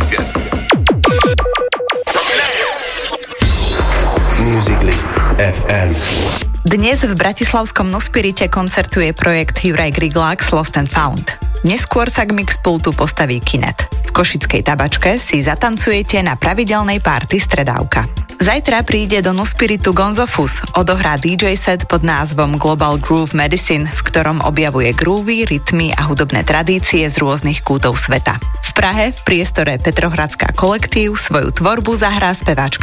yes. Music List FM. Dnes v bratislavskom Nuspirite koncertuje projekt Juraj Griglák Lost and Found. Neskôr sa k mixpultu postaví Kinet. V košickej Tabačke si zatancujete na pravidelnej party Stredávka. Zajtra príde do Nuspiritu Gonzo Fus, odohrá DJ set pod názvom Global Groove Medicine, v ktorom objavuje groovy, rytmy a hudobné tradície z rôznych kútov sveta. V Prahe v priestore Petrohradská kolektív svoju tvorbu zahrá speváčka